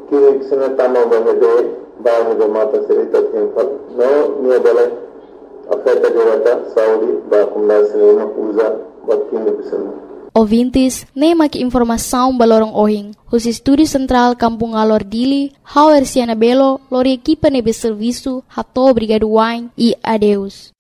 Kini kisah tamu bahade bahwa mata cerita timpal no niya bala afeta jawata Saudi bakum nasina usa bakin bisana. Ouvintes, nem aqui informação balorong ohing. Os estúdios central Kampung Alor Dili, Hauer Siana Belo, lor equipa nebe serviço, hato obrigado wine e adeus.